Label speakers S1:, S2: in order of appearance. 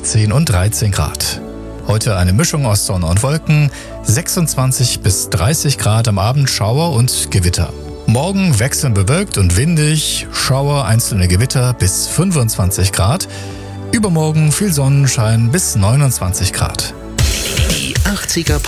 S1: 16 und 13 Grad. Heute eine Mischung aus Sonne und Wolken, 26 bis 30 Grad, am Abend Schauer und Gewitter. Morgen wechselnd bewölkt und windig, Schauer, einzelne Gewitter bis 25 Grad. Übermorgen viel Sonnenschein bis 29 Grad.
S2: Die 80er